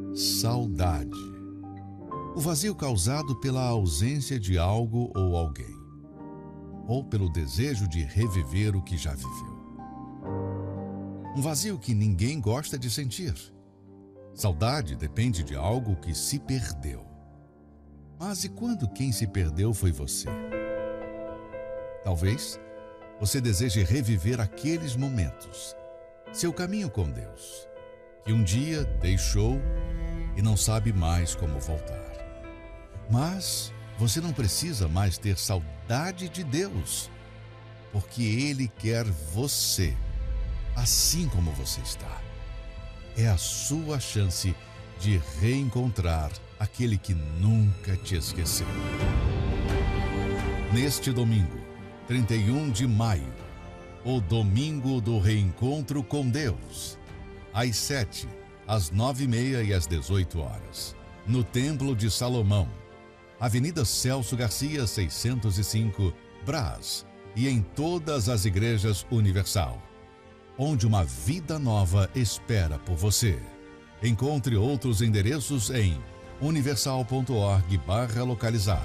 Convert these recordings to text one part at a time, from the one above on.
Saudade. O vazio causado pela ausência de algo ou alguém, ou pelo desejo de reviver o que já viveu. Um vazio que ninguém gosta de sentir. Saudade depende de algo que se perdeu. Mas e quando quem se perdeu foi você? Talvez você deseje reviver aqueles momentos, seu caminho com Deus, que um dia deixou e não sabe mais como voltar. Mas você não precisa mais ter saudade de Deus, porque Ele quer você, assim como você está. É a sua chance de reencontrar aquele que nunca te esqueceu. Neste domingo, 31 de maio, o domingo do reencontro com Deus, às 7, às 9h30 e às 18 horas, no Templo de Salomão, Avenida Celso Garcia, 605, Brás, e em todas as igrejas Universal, onde uma vida nova espera por você. Encontre outros endereços em universal.org/localizar.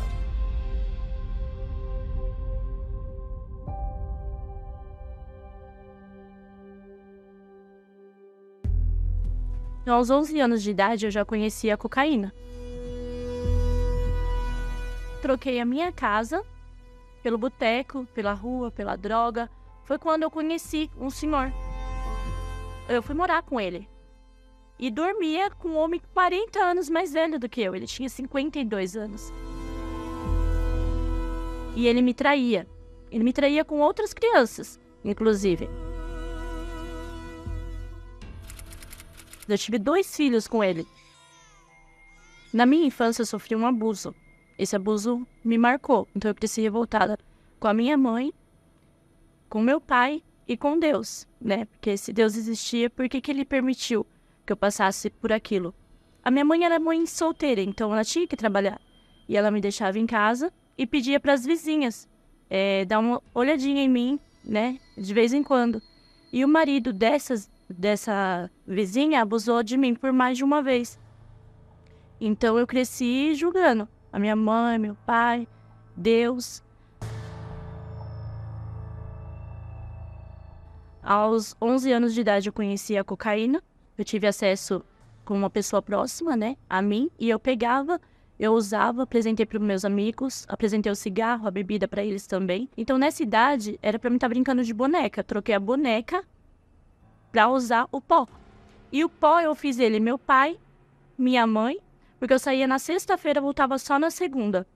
Aos 11 anos de idade, eu já conhecia a cocaína. Troquei a minha casa pelo boteco, pela rua, pela droga. Foi quando eu conheci um senhor. Eu fui morar com ele. E dormia com um homem 40 anos mais velho do que eu. Ele tinha 52 anos. E ele me traía. Ele me traía com outras crianças, inclusive. Eu tive 2 filhos com ele. Na minha infância, eu sofri um abuso. Esse abuso me marcou. Então, eu cresci revoltada com a minha mãe, com meu pai e com Deus, né? Porque se Deus existia, por que ele permitiu que eu passasse por aquilo? A minha mãe era mãe solteira, então ela tinha que trabalhar. E ela me deixava em casa e pedia para as vizinhas dar uma olhadinha em mim, né? De vez em quando. E o marido dessa vizinha abusou de mim por mais de uma vez. Então eu cresci julgando a minha mãe, meu pai, Deus. Aos 11 anos de idade eu conheci a cocaína. Eu tive acesso com uma pessoa próxima, né, a mim, e eu usava, apresentei para os meus amigos, apresentei o cigarro, a bebida para eles também. Então nessa idade era para mim estar brincando de boneca. Troquei a boneca para usar o pó. E o pó eu fiz ele, meu pai, minha mãe, porque eu saía na sexta-feira, voltava só na segunda.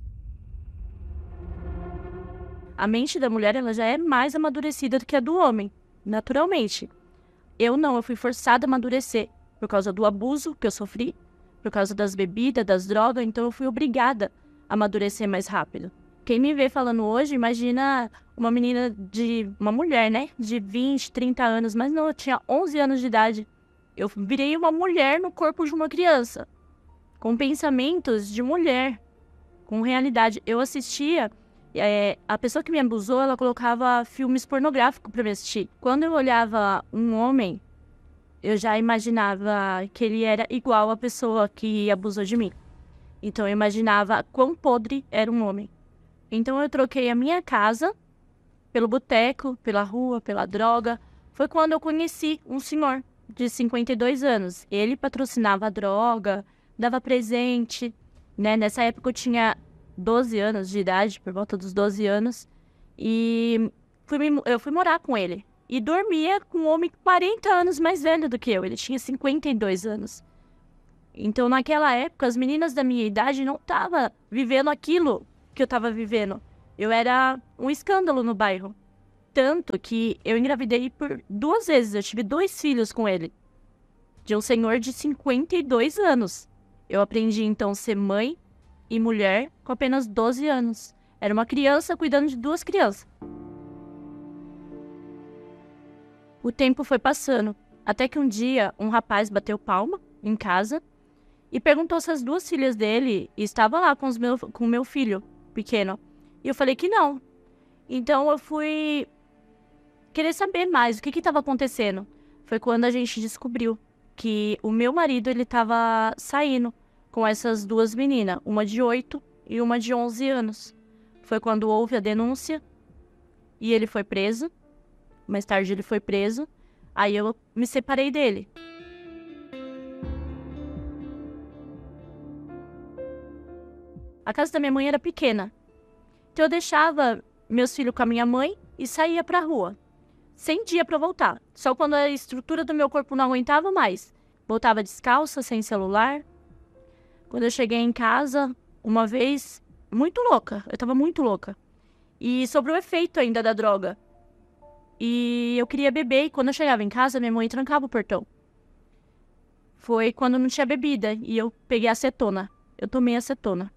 A mente da mulher, ela já é mais amadurecida do que a do homem, naturalmente. Eu não, eu fui forçada a amadurecer por causa do abuso que eu sofri, por causa das bebidas, das drogas, então eu fui obrigada a amadurecer mais rápido. Quem me vê falando hoje, imagina uma mulher, né, de 20, 30 anos, mas não, eu tinha 11 anos de idade. Eu virei uma mulher no corpo de uma criança, com pensamentos de mulher, com realidade. Eu assistia, a pessoa que me abusou, ela colocava filmes pornográficos para me assistir. Quando eu olhava um homem, eu já imaginava que ele era igual à pessoa que abusou de mim. Então eu imaginava quão podre era um homem. Então eu troquei a minha casa pelo boteco, pela rua, pela droga. Foi quando eu conheci um senhor de 52 anos. Ele patrocinava a droga, dava presente, né? Nessa época eu tinha 12 anos de idade, por volta dos 12 anos. E eu fui morar com ele. E dormia com um homem 40 anos mais velho do que eu. Ele tinha 52 anos. Então, naquela época, as meninas da minha idade não estavam vivendo aquilo que eu estava vivendo. Eu era um escândalo no bairro. Tanto que eu engravidei por 2 vezes. Eu tive 2 filhos com ele. De um senhor de 52 anos. Eu aprendi, então, a ser mãe e mulher com apenas 12 anos. Era uma criança cuidando de 2 crianças. O tempo foi passando. Até que um dia, um rapaz bateu palma em casa e perguntou se as 2 filhas dele estavam lá com o meu filho pequeno. E eu falei que não. Então eu fui querer saber mais o que estava acontecendo. Foi quando a gente descobriu que o meu marido, ele tava saindo com essas duas meninas, uma de 8 e uma de 11 anos. Foi quando houve a denúncia e ele foi preso. Mais tarde ele foi preso. Aí eu me separei dele. A casa da minha mãe era pequena. Então eu deixava meus filhos com a minha mãe e saía pra rua. Sem dia pra voltar. Só quando a estrutura do meu corpo não aguentava mais. Voltava descalça, sem celular. Quando eu cheguei em casa, uma vez, muito louca. Eu tava muito louca. E sobre o efeito ainda da droga. E eu queria beber, e quando eu chegava em casa, minha mãe trancava o portão. Foi quando não tinha bebida, e eu peguei acetona. Eu tomei acetona.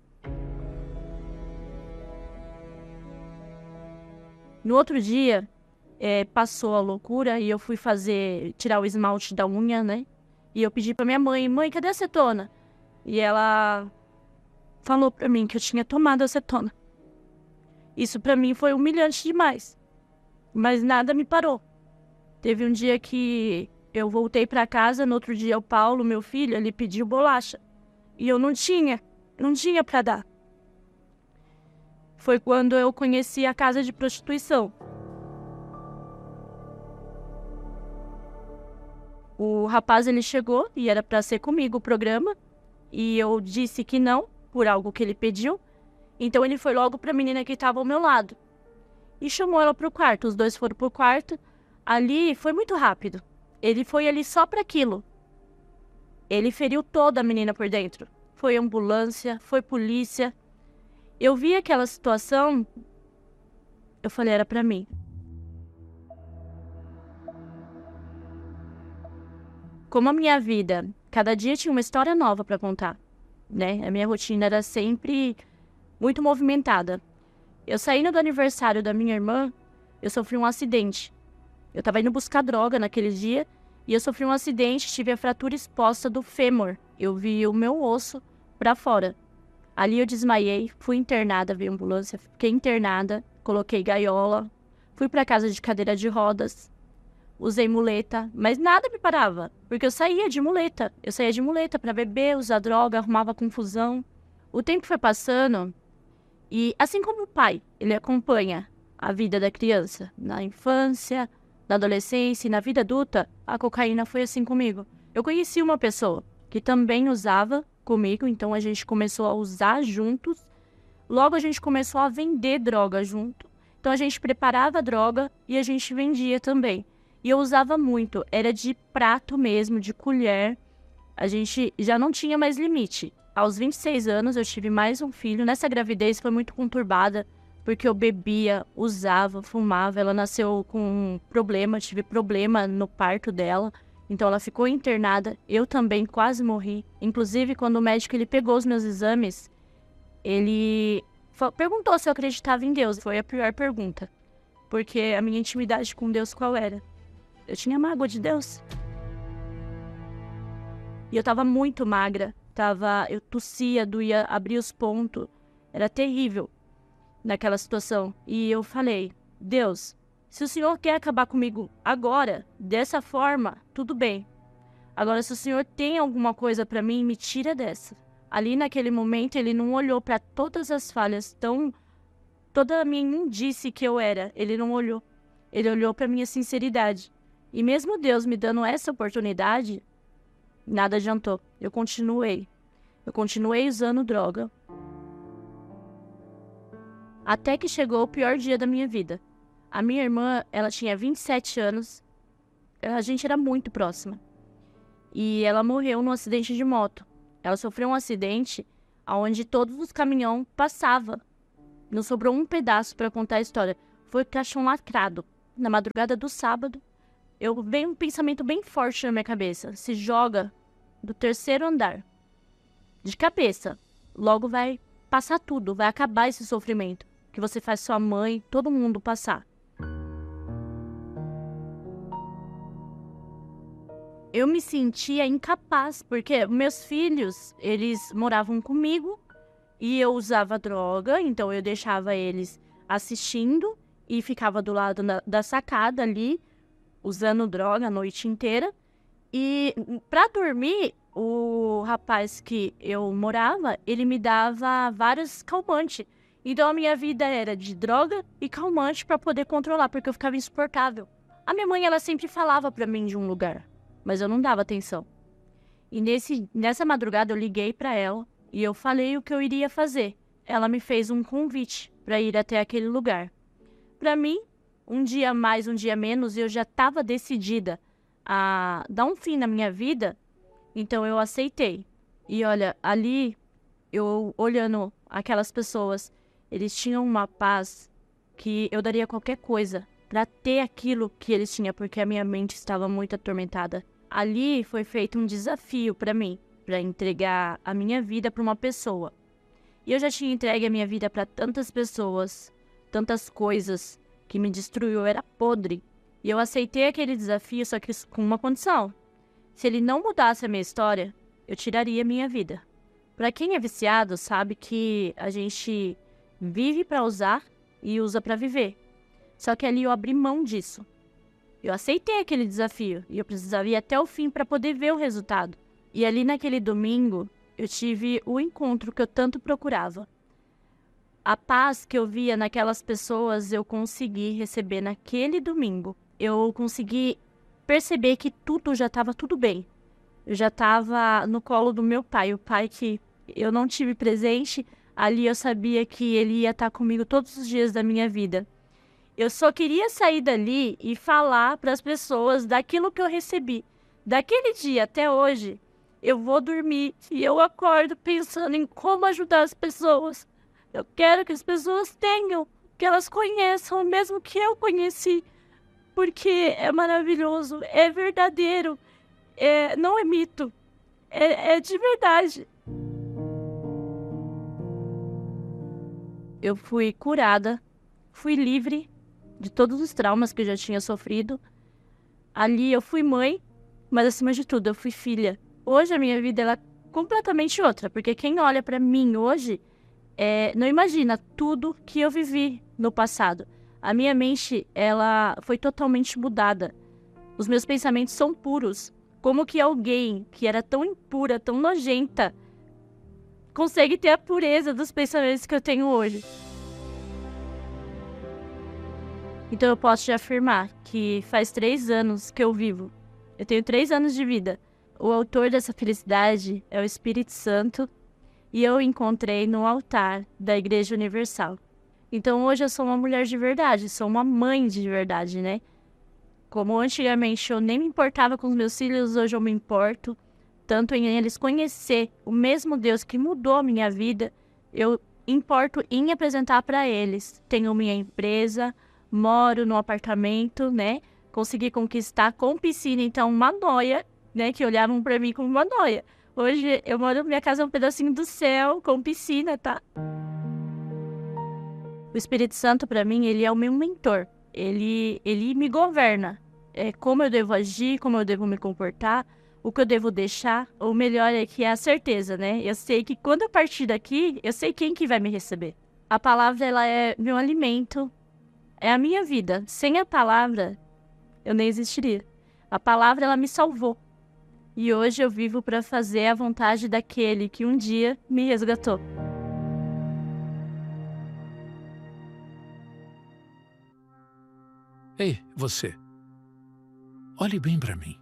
No outro dia, passou a loucura, e eu fui tirar o esmalte da unha, né? E eu pedi pra minha mãe, cadê a acetona? E ela falou pra mim que eu tinha tomado acetona. Isso pra mim foi humilhante demais. Mas nada me parou. Teve um dia que eu voltei pra casa, no outro dia o Paulo, meu filho, ele pediu bolacha. E eu não tinha pra dar. Foi quando eu conheci a casa de prostituição. O rapaz, ele chegou e era pra ser comigo o programa. E eu disse que não, por algo que ele pediu. Então ele foi logo pra menina que estava ao meu lado. E chamou ela pro quarto. Os dois foram pro quarto. Ali foi muito rápido. Ele foi ali só pra aquilo. Ele feriu toda a menina por dentro. Foi ambulância, foi polícia. Eu vi aquela situação. Eu falei, era pra mim. Como a minha vida, cada dia tinha uma história nova pra contar, né? A minha rotina era sempre muito movimentada. Eu saindo do aniversário da minha irmã, eu sofri um acidente. Eu tava indo buscar droga naquele dia e eu sofri um acidente, tive a fratura exposta do fêmur. Eu vi o meu osso pra fora. Ali eu desmaiei, fui internada, veio ambulância, fiquei internada, coloquei gaiola, fui pra casa de cadeira de rodas, usei muleta, mas nada me parava, porque eu saía de muleta. Eu saía de muleta pra beber, usar droga, arrumava confusão. O tempo foi passando. E assim como o pai, ele acompanha a vida da criança na infância, na adolescência e na vida adulta, a cocaína foi assim comigo. Eu conheci uma pessoa que também usava comigo, então a gente começou a usar juntos. Logo a gente começou a vender droga junto. Então a gente preparava a droga e a gente vendia também. E eu usava muito, era de prato mesmo, de colher. A gente já não tinha mais limite. Aos 26 anos, eu tive mais um filho. Nessa gravidez foi muito conturbada, porque eu bebia, usava, fumava. Ela nasceu com um problema, tive problema no parto dela. Então, ela ficou internada. Eu também quase morri. Inclusive, quando o médico ele pegou os meus exames, ele perguntou se eu acreditava em Deus. Foi a pior pergunta, porque a minha intimidade com Deus qual era? Eu tinha mágoa de Deus. E eu tava muito magra. Eu tossia, doía, abria os pontos. Era terrível naquela situação. E eu falei, Deus, se o Senhor quer acabar comigo agora, dessa forma, tudo bem. Agora, se o Senhor tem alguma coisa pra mim, me tira dessa. Ali naquele momento, ele não olhou pra todas as falhas, toda a minha imundície que eu era. Ele não olhou. Ele olhou pra minha sinceridade. E mesmo Deus me dando essa oportunidade, nada adiantou. Eu continuei usando droga. Até que chegou o pior dia da minha vida. A minha irmã, ela tinha 27 anos. A gente era muito próxima. E ela morreu num acidente de moto. Ela sofreu um acidente onde todos os caminhões passavam. Não sobrou um pedaço para contar a história. Foi caixão lacrado. Na madrugada do sábado, veio um pensamento bem forte na minha cabeça. Se joga do 3º andar. De cabeça. Logo vai passar tudo. Vai acabar esse sofrimento. Que você faz sua mãe, todo mundo passar. Eu me sentia incapaz. Porque meus filhos, eles moravam comigo. E eu usava droga. Então eu deixava eles assistindo. E ficava do lado da sacada ali. Usando droga a noite inteira. E para dormir, o rapaz que eu morava, ele me dava vários calmantes. Então a minha vida era de droga e calmante para poder controlar, porque eu ficava insuportável. A minha mãe, ela sempre falava para mim de um lugar, mas eu não dava atenção. E nessa madrugada eu liguei para ela e eu falei o que eu iria fazer. Ela me fez um convite para ir até aquele lugar. Para mim, um dia mais, um dia menos, eu já estava decidida a dar um fim na minha vida, então eu aceitei. E olha, ali, eu olhando aquelas pessoas, eles tinham uma paz que eu daria qualquer coisa para ter aquilo que eles tinham, porque a minha mente estava muito atormentada. Ali foi feito um desafio para mim, para entregar a minha vida para uma pessoa. E eu já tinha entregue a minha vida para tantas pessoas, tantas coisas que me destruiu, eu era podre. E eu aceitei aquele desafio, só que com uma condição. Se ele não mudasse a minha história, eu tiraria a minha vida. Para quem é viciado, sabe que a gente vive para usar e usa para viver. Só que ali eu abri mão disso. Eu aceitei aquele desafio e eu precisava ir até o fim para poder ver o resultado. E ali naquele domingo, eu tive o encontro que eu tanto procurava. A paz que eu via naquelas pessoas, eu consegui receber naquele domingo. Eu consegui perceber que tudo já estava tudo bem. Eu já estava no colo do meu pai, o pai que eu não tive presente. Ali eu sabia que ele ia estar comigo todos os dias da minha vida. Eu só queria sair dali e falar para as pessoas daquilo que eu recebi. Daquele dia até hoje, eu vou dormir e eu acordo pensando em como ajudar as pessoas. Eu quero que as pessoas tenham, que elas conheçam, mesmo que eu conheci, porque é maravilhoso, é verdadeiro, não é mito, é de verdade. Eu fui curada, fui livre de todos os traumas que eu já tinha sofrido. Ali eu fui mãe, mas acima de tudo eu fui filha. Hoje a minha vida ela é completamente outra, porque quem olha pra mim hoje não imagina tudo que eu vivi no passado. A minha mente ela foi totalmente mudada. Os meus pensamentos são puros. Como que alguém que era tão impura, tão nojenta, consegue ter a pureza dos pensamentos que eu tenho hoje? Então eu posso te afirmar que faz 3 anos que eu vivo. Eu tenho 3 anos de vida. O autor dessa felicidade é o Espírito Santo e eu o encontrei no altar da Igreja Universal. Então hoje eu sou uma mulher de verdade, sou uma mãe de verdade, né? Como antigamente eu nem me importava com os meus filhos, hoje eu me importo. Tanto em eles conhecer o mesmo Deus que mudou a minha vida, eu importo em apresentar para eles. Tenho minha empresa, moro num apartamento, né? Consegui conquistar com piscina, então uma noia, né? Que olhavam para mim como uma noia. Hoje eu moro, minha casa é um pedacinho do céu, com piscina, tá? O Espírito Santo, para mim, ele é o meu mentor. Ele me governa. Como eu devo agir, como eu devo me comportar, o que eu devo deixar. O melhor é que é a certeza, né? Eu sei que quando eu partir daqui, eu sei quem que vai me receber. A palavra, ela é meu alimento, é a minha vida. Sem a palavra, eu nem existiria. A palavra, ela me salvou. E hoje eu vivo para fazer a vontade daquele que um dia me resgatou. Ei, você. Olhe bem para mim.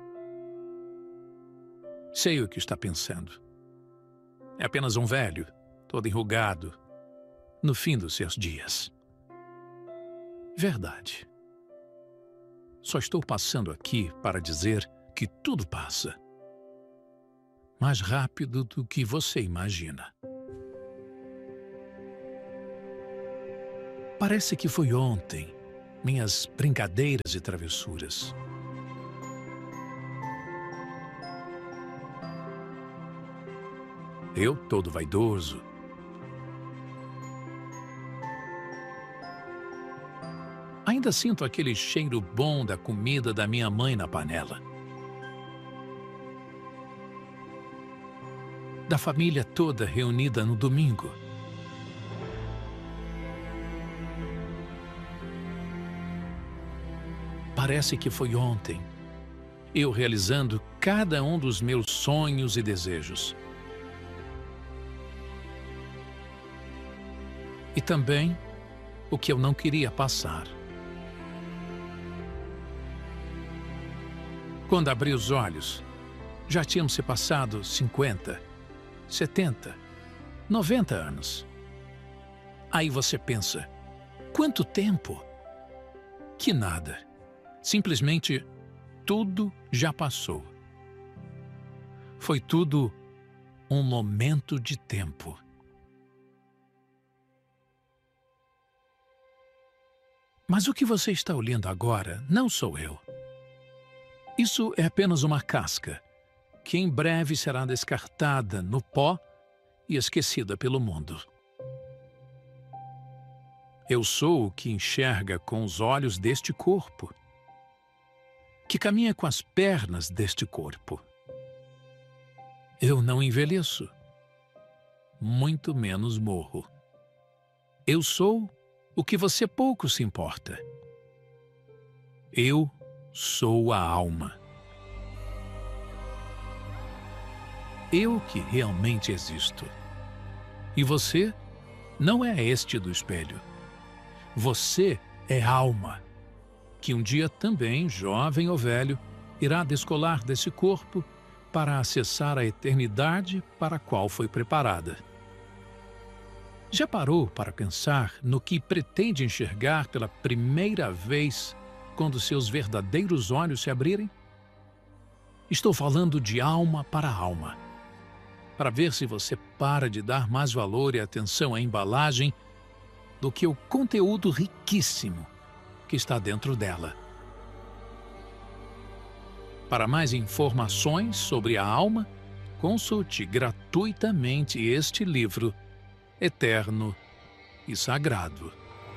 Sei o que está pensando. É apenas um velho, todo enrugado, no fim dos seus dias. Verdade. Só estou passando aqui para dizer que tudo passa. Mais rápido do que você imagina. Parece que foi ontem, minhas brincadeiras e travessuras. Eu, todo vaidoso, ainda sinto aquele cheiro bom da comida da minha mãe na panela. Da família toda reunida no domingo. Parece que foi ontem eu realizando cada um dos meus sonhos e desejos. E também o que eu não queria passar. Quando abri os olhos, já tínhamos se passado 50, 70, 90 anos. Aí você pensa, quanto tempo? Que nada. Simplesmente tudo já passou. Foi tudo um momento de tempo. Mas o que você está olhando agora não sou eu. Isso é apenas uma casca, que em breve será descartada no pó e esquecida pelo mundo. Eu sou o que enxerga com os olhos deste corpo, que caminha com as pernas deste corpo. Eu não envelheço, muito menos morro. Eu sou o que você pouco se importa. Eu sou a alma. Eu que realmente existo. E você não é este do espelho. Você é alma, que um dia também, jovem ou velho, irá descolar desse corpo para acessar a eternidade para a qual foi preparada. Já parou para pensar no que pretende enxergar pela primeira vez quando seus verdadeiros olhos se abrirem? Estou falando de alma para alma, para ver se você para de dar mais valor e atenção à embalagem do que o conteúdo riquíssimo que está dentro dela. Para mais informações sobre a alma, consulte gratuitamente este livro eterno e sagrado.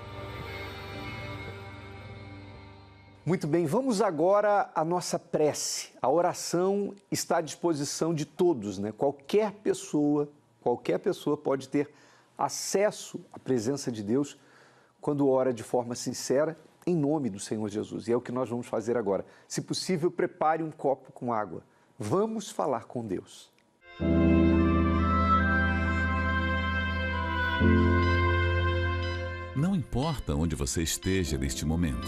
Muito bem, vamos agora à nossa prece. A oração está à disposição de todos, né? Qualquer pessoa pode ter acesso à presença de Deus quando ora de forma sincera, em nome do Senhor Jesus. E é o que nós vamos fazer agora. Se possível, prepare um copo com água. Vamos falar com Deus. Não importa onde você esteja neste momento.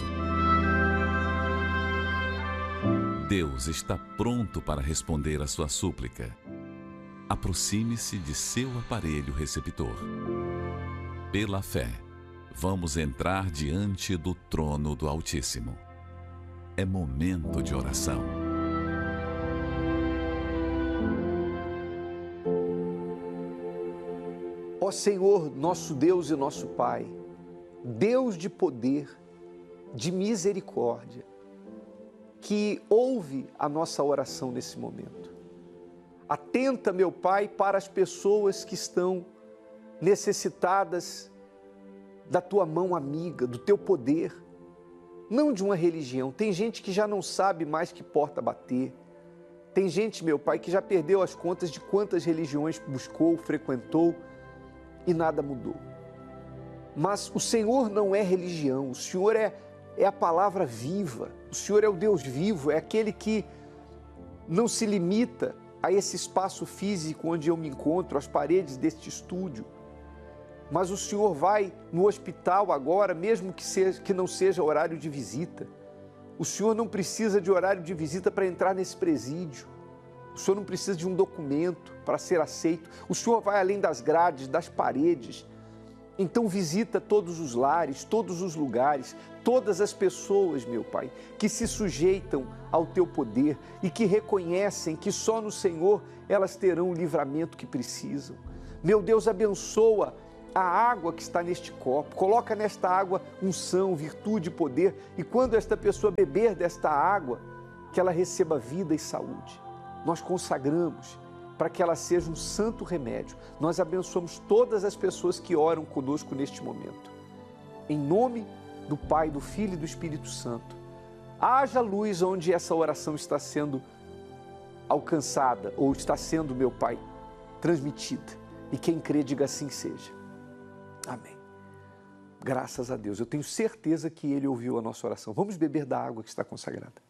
Deus está pronto para responder à sua súplica. Aproxime-se de seu aparelho receptor. Pela fé, vamos entrar diante do trono do Altíssimo. É momento de oração. Ó Senhor, nosso Deus e nosso Pai, Deus de poder, de misericórdia, que ouve a nossa oração nesse momento. Atenta, meu Pai, para as pessoas que estão necessitadas da Tua mão amiga, do Teu poder, não de uma religião. Tem gente que já não sabe mais que porta bater. Tem gente, meu Pai, que já perdeu as contas de quantas religiões buscou, frequentou e nada mudou. Mas o Senhor não é religião, o Senhor é a palavra viva, o Senhor é o Deus vivo, é aquele que não se limita a esse espaço físico onde eu me encontro, às paredes deste estúdio. Mas o Senhor vai no hospital agora, mesmo que não seja horário de visita. O Senhor não precisa de horário de visita para entrar nesse presídio. O Senhor não precisa de um documento para ser aceito. O Senhor vai além das grades, das paredes. Então visita todos os lares, todos os lugares, todas as pessoas, meu Pai, que se sujeitam ao Teu poder e que reconhecem que só no Senhor elas terão o livramento que precisam. Meu Deus, abençoa a água que está neste copo, coloca nesta água unção, virtude e poder, e quando esta pessoa beber desta água, que ela receba vida e saúde. Nós consagramos para que ela seja um santo remédio. Nós abençoamos todas as pessoas que oram conosco neste momento. Em nome do Pai, do Filho e do Espírito Santo, haja luz onde essa oração está sendo alcançada ou está sendo, meu Pai, transmitida. E quem crê, diga assim seja. Amém. Graças a Deus. Eu tenho certeza que Ele ouviu a nossa oração. Vamos beber da água que está consagrada.